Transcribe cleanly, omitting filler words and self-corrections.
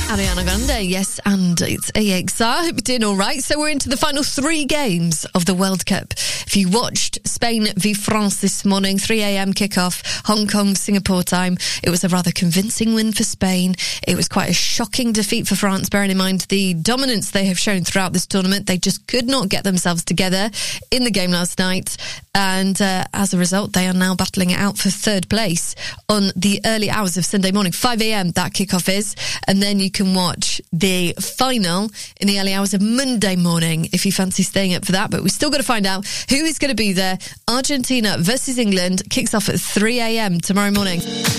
Ariana Grande, yes, and it's AXR. Hope you're doing all right. So we're into the final 3 games of the World Cup. If you watched Spain v France this morning, 3 a.m. kickoff, Hong Kong, Singapore time, it was a rather convincing win for Spain. It was quite a shocking defeat for France, bearing in mind the dominance they have shown throughout this tournament. They just could not get themselves together in the game last night. And as a result, they are now battling it out for 3rd place on the early hours of Sunday morning. 5 a.m. that kickoff is. And then you can watch the final in the early hours of Monday morning if you fancy staying up for that. But we've still got to find out who is going to be there. Argentina versus England kicks off at 3 a.m. tomorrow morning.